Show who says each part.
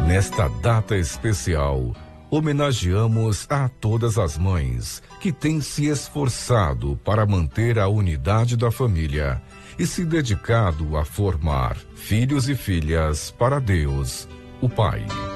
Speaker 1: Nesta data especial, homenageamos a todas as mães que têm se esforçado para manter a unidade da família e se dedicado a formar filhos e filhas para Deus, o Pai.